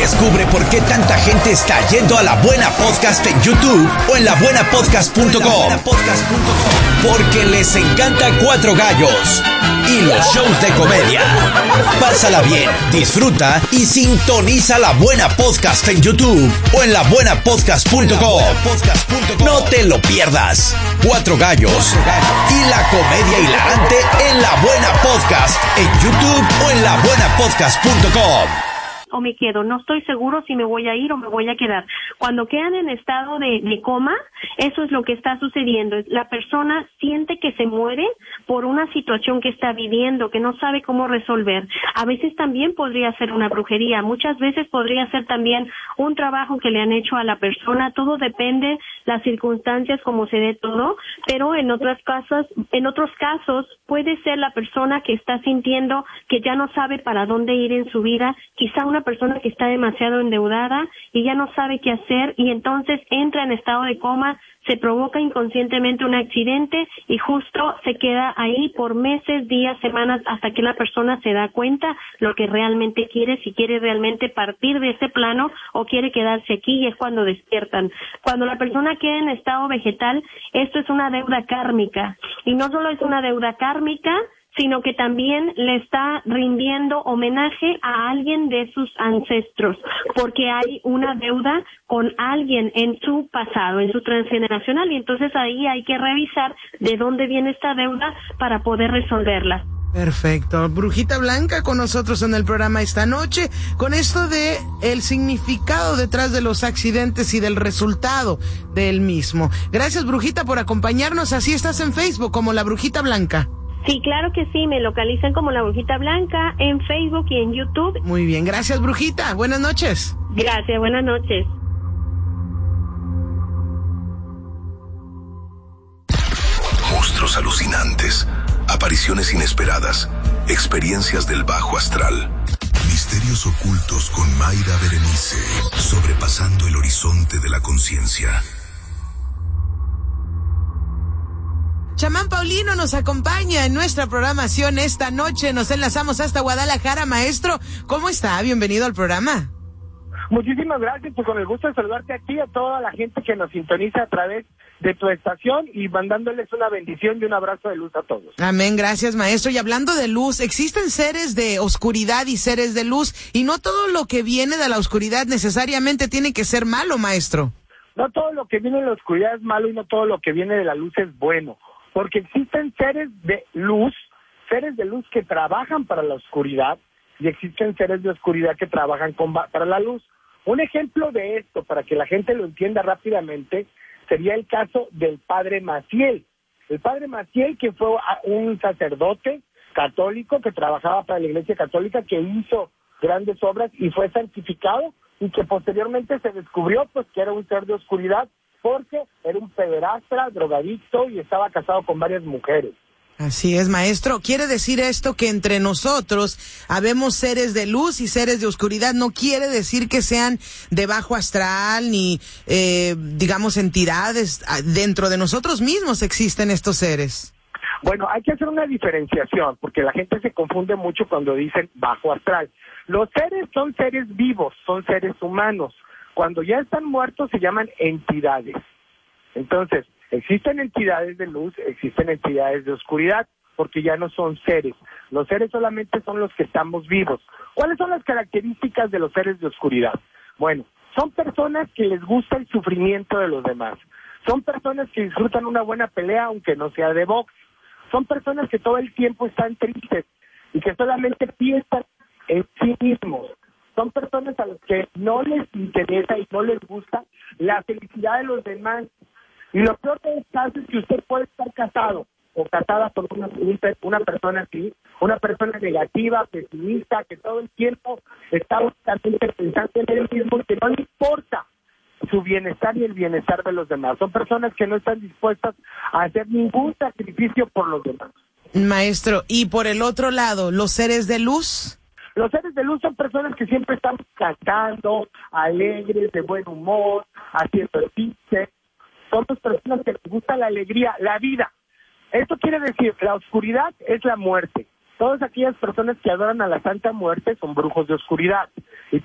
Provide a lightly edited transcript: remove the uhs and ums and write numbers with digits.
Descubre por qué tanta gente está yendo a La Buena Podcast en YouTube o en labuenapodcast.com. Porque les encanta Cuatro Gallos y los shows de comedia. Pásala bien, disfruta y sintoniza La Buena Podcast en YouTube o en labuenapodcast.com. No te lo pierdas. Cuatro Gallos y la comedia hilarante en La Buena Podcast en YouTube o en labuenapodcast.com. O me quedo, no estoy seguro si me voy a ir o me voy a quedar. Cuando quedan en estado de coma, eso es lo que está sucediendo. La persona siente que se muere por una situación que está viviendo, que no sabe cómo resolver. A veces también podría ser una brujería, muchas veces podría ser también un trabajo que le han hecho a la persona. Todo depende las circunstancias, como se dé todo, pero en otros casos puede ser la persona que está sintiendo que ya no sabe para dónde ir en su vida, quizá una persona que está demasiado endeudada y ya no sabe qué hacer y entonces entra en estado de coma, se provoca inconscientemente un accidente y justo se queda ahí por meses, días, semanas, hasta que la persona se da cuenta lo que realmente quiere, si quiere realmente partir de ese plano o quiere quedarse aquí, y es cuando despiertan. Cuando la persona queda en estado vegetal, esto es una deuda kármica, y no solo es una deuda kármica, sino que también le está rindiendo homenaje a alguien de sus ancestros, porque hay una deuda con alguien en su pasado, en su transgeneracional, y entonces ahí hay que revisar de dónde viene esta deuda para poder resolverla. Perfecto. Brujita Blanca con nosotros en el programa esta noche, con esto de el significado detrás de los accidentes y del resultado del mismo. Gracias, Brujita, por acompañarnos. Así estás en Facebook como La Brujita Blanca. Sí, claro que sí, me localizan como La Brujita Blanca en Facebook y en YouTube. Muy bien, gracias, Brujita. Buenas noches. Gracias, buenas noches. Monstruos alucinantes, apariciones inesperadas, experiencias del bajo astral. Misterios ocultos con Mayra Berenice, sobrepasando el horizonte de la conciencia. Chamán Paulino nos acompaña en nuestra programación esta noche. Nos enlazamos hasta Guadalajara. Maestro, ¿cómo está? Bienvenido al programa. Muchísimas gracias, pues con el gusto de saludarte aquí a toda la gente que nos sintoniza a través de tu estación y mandándoles una bendición y un abrazo de luz a todos. Amén, gracias, maestro. Y hablando de luz, existen seres de oscuridad y seres de luz, y no todo lo que viene de la oscuridad necesariamente tiene que ser malo, maestro. No todo lo que viene de la oscuridad es malo y no todo lo que viene de la luz es bueno. Porque existen seres de luz que trabajan para la oscuridad y existen seres de oscuridad que trabajan para la luz. Un ejemplo de esto, para que la gente lo entienda rápidamente, sería el caso del padre Maciel. El padre Maciel, que fue un sacerdote católico que trabajaba para la Iglesia Católica, que hizo grandes obras y fue santificado, y que posteriormente se descubrió pues que era un ser de oscuridad, porque era un pederastra, drogadicto y estaba casado con varias mujeres. Así es, maestro. ¿Quiere decir esto que entre nosotros habemos seres de luz y seres de oscuridad? No quiere decir que sean de bajo astral ni, digamos, entidades. Dentro de nosotros mismos existen estos seres. Bueno, hay que hacer una diferenciación, porque la gente se confunde mucho cuando dicen bajo astral. Los seres son seres vivos, son seres humanos. Cuando ya están muertos se llaman entidades. Entonces, existen entidades de luz, existen entidades de oscuridad, porque ya no son seres. Los seres solamente son los que estamos vivos. ¿Cuáles son las características de los seres de oscuridad? Bueno, son personas que les gusta el sufrimiento de los demás. Son personas que disfrutan una buena pelea, aunque no sea de box. Son personas que todo el tiempo están tristes y que solamente piensan en sí mismos. Son personas a las que no les interesa y no les gusta la felicidad de los demás. Y lo peor de este caso es que usted puede estar casado o casada por una persona así, una persona negativa, pesimista, que todo el tiempo está únicamente pensando en él mismo y que no le importa su bienestar y el bienestar de los demás. Son personas que no están dispuestas a hacer ningún sacrificio por los demás. Maestro, y por el otro lado, ¿los seres de luz? Los seres de luz son personas que siempre están cantando, alegres, de buen humor, haciendo chistes. Son personas que les gusta la alegría, la vida. Esto quiere decir, la oscuridad es la muerte. Todas aquellas personas que adoran a la Santa Muerte son brujos de oscuridad. Y